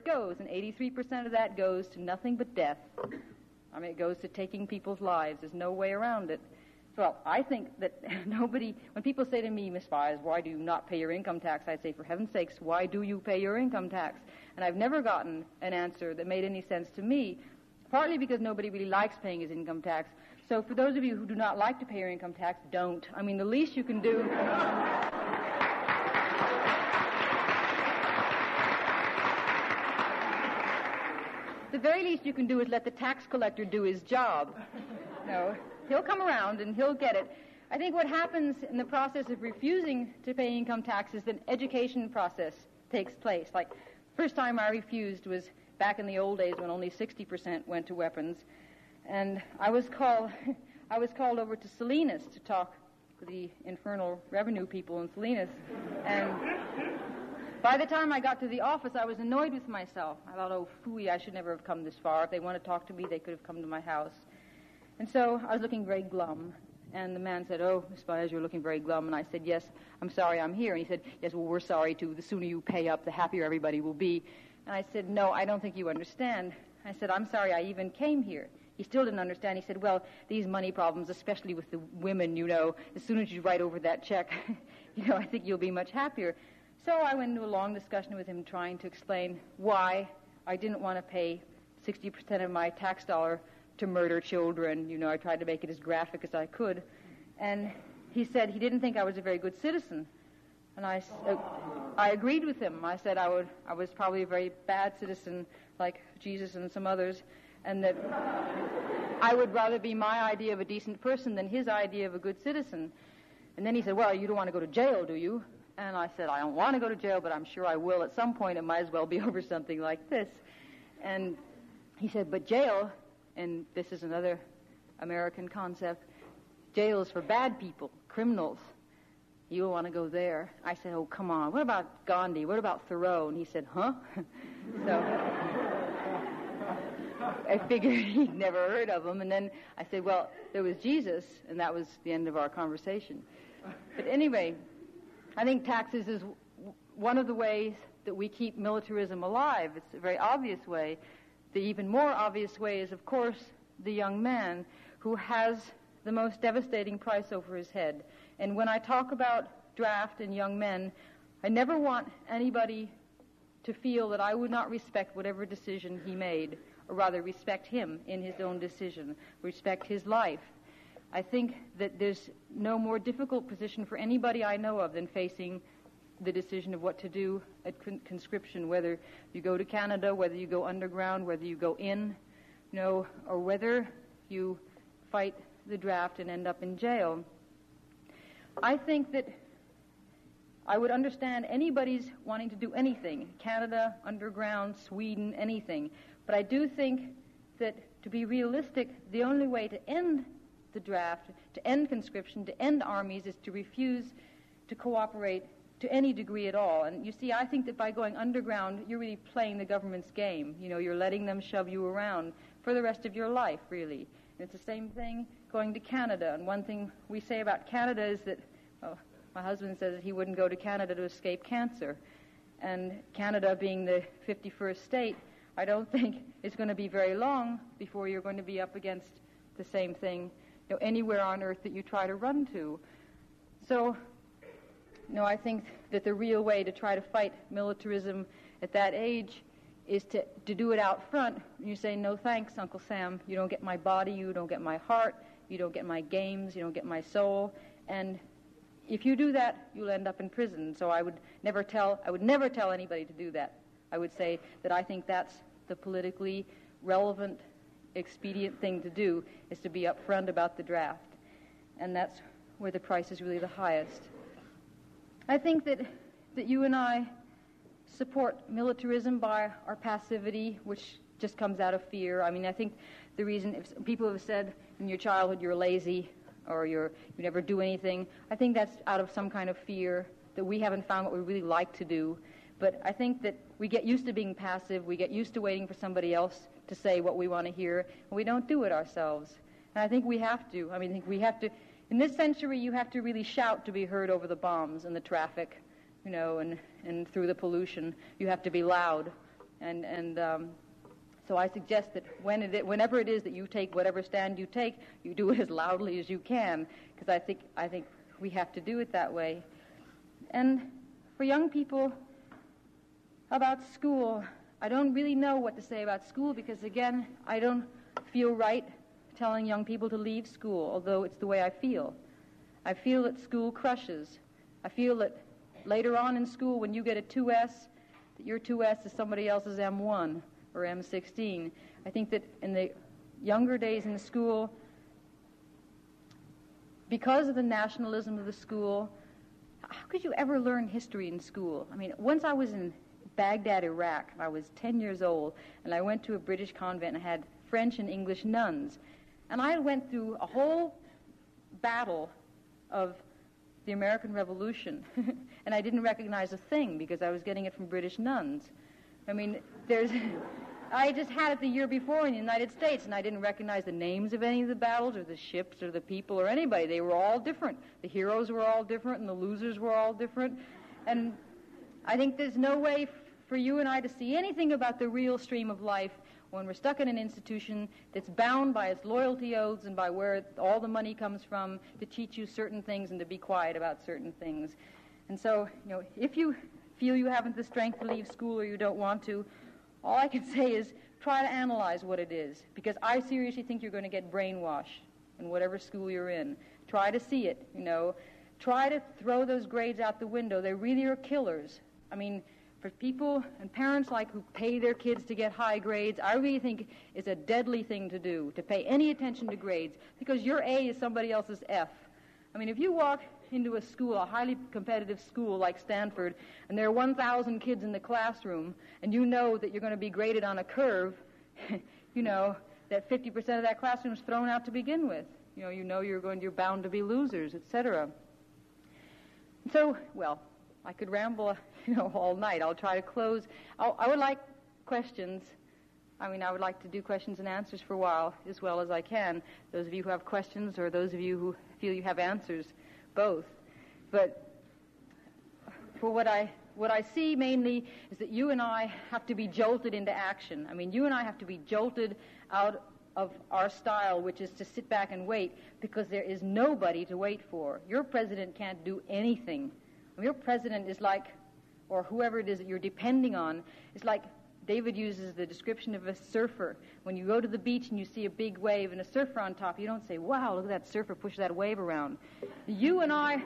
goes, and 83% of that goes to nothing but death. I mean, it goes to taking people's lives. There's no way around it. Well, I think that when people say to me, Miss Spies, why do you not pay your income tax? I say, for heaven's sakes, why do you pay your income tax? And I've never gotten an answer that made any sense to me, partly because nobody really likes paying his income tax. So for those of you who do not like to pay your income tax, don't. I mean, the least you can do... The very least you can do is let the tax collector do his job. He'll come around and he'll get it. I think what happens in the process of refusing to pay income tax is an education process takes place. Like, first time I refused was back in the old days when only 60% went to weapons. And I was called over to Salinas to talk to the Infernal Revenue people in Salinas. And by the time I got to the office, I was annoyed with myself. I thought, oh, phooey, I should never have come this far. If they want to talk to me, they could have come to my house. And so I was looking very glum. And the man said, oh, Miss Spies, you're looking very glum. And I said, yes, I'm sorry I'm here. And he said, yes, well, we're sorry too. The sooner you pay up, the happier everybody will be. And I said, no, I don't think you understand. I said, I'm sorry I even came here. He still didn't understand. He said, well, these money problems, especially with the women, as soon as you write over that check, I think you'll be much happier. So I went into a long discussion with him trying to explain why I didn't want to pay 60% of my tax dollar to murder children. I tried to make it as graphic as I could. And he said he didn't think I was a very good citizen. And I agreed with him. I said I was probably a very bad citizen, like Jesus and some others, and that I would rather be my idea of a decent person than his idea of a good citizen. And then he said, well, you don't want to go to jail, do you? And I said, I don't want to go to jail, but I'm sure I will at some point. It might as well be over something like this. And he said, but jail, and this is another American concept, jail is for bad people, criminals. You don't want to go there. I said, oh, come on. What about Gandhi? What about Thoreau? And he said, huh? So I figured he'd never heard of them. And then I said, well, there was Jesus, and that was the end of our conversation. But anyway, I think taxes is one of the ways that we keep militarism alive. It's a very obvious way. The even more obvious way is, of course, the young man who has the most devastating price over his head. And when I talk about draft and young men, I never want anybody to feel that I would not respect whatever decision he made, or rather respect him in his own decision, respect his life. I think that there's no more difficult position for anybody I know of than facing the decision of what to do at conscription, whether you go to Canada, whether you go underground, whether you go in, or whether you fight the draft and end up in jail. I think that I would understand anybody's wanting to do anything, Canada, underground, Sweden, anything. But I do think that, to be realistic, the only way to end the draft, to end conscription, to end armies, is to refuse to cooperate to any degree at all. And you see, I think that by going underground, you're really playing the government's game. You're letting them shove you around for the rest of your life, really. And it's the same thing going to Canada. And one thing we say about Canada is that, my husband says that he wouldn't go to Canada to escape cancer. And Canada being the 51st state, I don't think it's going to be very long before you're going to be up against the same thing, anywhere on earth that you try to run to. So, I think that the real way to try to fight militarism at that age is to do it out front. You say, no thanks, Uncle Sam. You don't get my body, you don't get my heart, you don't get my games, you don't get my soul. And if you do that, you'll end up in prison. So I would never tell anybody to do that. I would say that I think that's the politically relevant, expedient thing to do, is to be up front about the draft. And that's where the price is really the highest. I think that you and I support militarism by our passivity, which just comes out of fear. I mean, I think the reason, if people have said in your childhood you're lazy or you never do anything, I think that's out of some kind of fear that we haven't found what we really like to do. But I think that we get used to being passive, we get used to waiting for somebody else to say what we want to hear, and we don't do it ourselves. And I think we have to. I think we have to. In this century, you have to really shout to be heard over the bombs and the traffic, and through the pollution. You have to be loud. So I suggest that whenever it is that you take whatever stand you take, you do it as loudly as you can, because I think we have to do it that way. And for young people, about school, I don't really know what to say about school because, again, I don't feel right telling young people to leave school, although it's the way I feel. I feel that school crushes. I feel that later on in school, when you get a 2S, that your 2S is somebody else's M1 or M16. I think that in the younger days in the school, because of the nationalism of the school, how could you ever learn history in school? I mean, once I was in Baghdad, Iraq, I was 10 years old, and I went to a British convent and had French and English nuns. And I went through a whole battle of the American Revolution, and I didn't recognize a thing because I was getting it from British nuns. I mean, I just had it the year before in the United States, and I didn't recognize the names of any of the battles or the ships or the people or anybody. They were all different. The heroes were all different, and the losers were all different. And I think there's no way for you and I to see anything about the real stream of life when we're stuck in an institution that's bound by its loyalty oaths and by where all the money comes from to teach you certain things and to be quiet about certain things. And so, if you feel you haven't the strength to leave school or you don't want to, all I can say is try to analyze what it is, because I seriously think you're going to get brainwashed in whatever school you're in. Try to see it, Try to throw those grades out the window. They really are killers. I mean, for people and parents who pay their kids to get high grades, I really think it's a deadly thing to do, to pay any attention to grades, because your A is somebody else's F. I mean, if you walk into a school, a highly competitive school like Stanford, and there are 1,000 kids in the classroom, and you know that you're going to be graded on a curve, that 50% of that classroom is thrown out to begin with. You're bound to be losers, etc. So, I could ramble, all night. I'll try to close. I would like questions. I would like to do questions and answers for a while as well as I can. Those of you who have questions or those of you who feel you have answers, both. But for what I see mainly is that you and I have to be jolted into action. You and I have to be jolted out of our style, which is to sit back and wait, because there is nobody to wait for. Your president can't do anything. Your president is like, or whoever it is that you're depending on, is like David uses the description of a surfer. When you go to the beach and you see a big wave and a surfer on top, you don't say, wow, look at that surfer push that wave around. You and I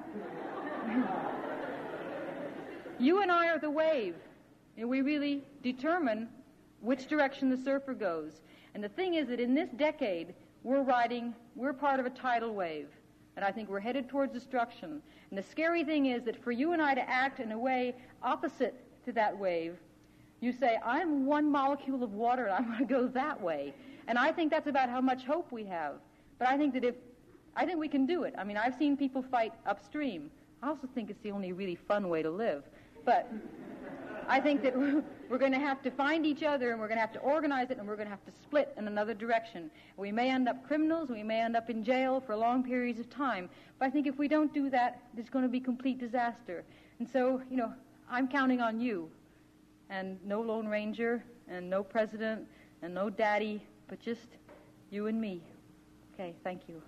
are the wave. And we really determine which direction the surfer goes. And the thing is that in this decade, we're part of a tidal wave. And I think we're headed towards destruction. And the scary thing is that for you and I to act in a way opposite to that wave, you say, I'm one molecule of water and I want to go that way. And I think that's about how much hope we have. But I think we can do it. I've seen people fight upstream. I also think it's the only really fun way to live. But I think that we're going to have to find each other, and we're going to have to organize it, and we're going to have to split in another direction. We may end up criminals, we may end up in jail for long periods of time, but I think if we don't do that, there's going to be complete disaster. And so, I'm counting on you, and no Lone Ranger, and no president, and no daddy, but just you and me. Okay, thank you.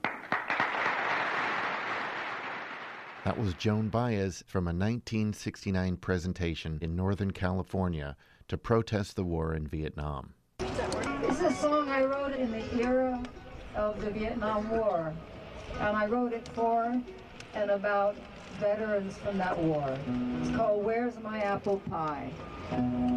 That was Joan Baez from a 1969 presentation in Northern California to protest the war in Vietnam. This is a song I wrote in the era of the Vietnam War, and I wrote it for and about veterans from that war. It's called Where's My Apple Pie?